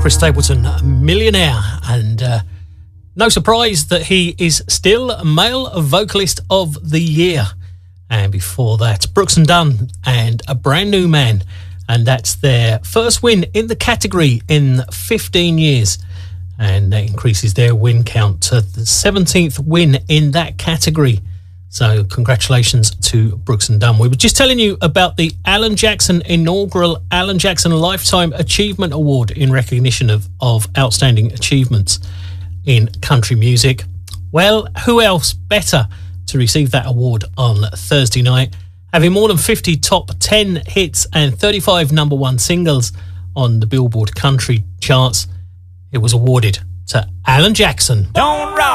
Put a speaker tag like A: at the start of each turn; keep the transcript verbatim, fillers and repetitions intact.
A: Chris Stapleton, Millionaire, and uh, no surprise that he is still Male Vocalist of the Year. And before that, Brooks and Dunn and A Brand New Man, and that's their first win in the category in fifteen years, and that increases their win count to the seventeenth win in that category. So congratulations to Brooks and Dunn. We were just telling you about the Alan Jackson inaugural Alan Jackson Lifetime Achievement Award in recognition of, of outstanding achievements in country music. Well, who else better to receive that award on Thursday night? Having more than fifty top ten hits and thirty-five number one singles on the Billboard country charts, it was awarded to Alan Jackson. Don't rock.